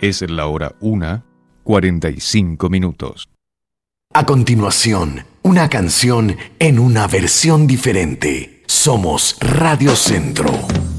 Es la hora 1:45. A continuación, una canción en una versión diferente. Somos Radio Centro.